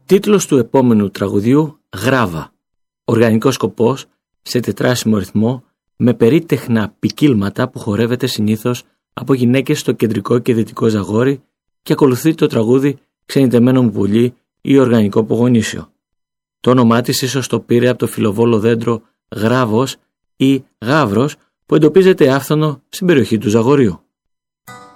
Τίτλος του επόμενου τραγουδιού «Γράβα». Οργανικός σκοπός σε τετράσιμο ρυθμό με περίτεχνα ποικίλματα που χορεύεται συνήθως από γυναίκες στο κεντρικό και δυτικό Ζαγόρι και ακολουθεί το τραγούδι «Ξενιτεμένο μου πουλί» ή οργανικό πογονίσιο. Το όνομά της ίσως το πήρε από το φιλοβόλο δέντρο γράβος ή γάβρος που εντοπίζεται άφθονο στην περιοχή του Ζαγοριού.